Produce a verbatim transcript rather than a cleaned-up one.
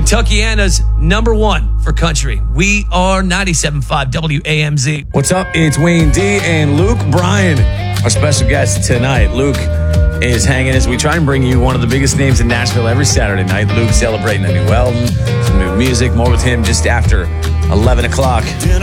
Kentuckiana's number one for country. We are ninety-seven point five W A M Z. What's up? It's Wayne D and Luke Bryan, our special guest tonight. Luke is hanging as we try and bring you one of the biggest names in Nashville every Saturday night. Luke celebrating a new album, some new music. More with him just after eleven o'clock.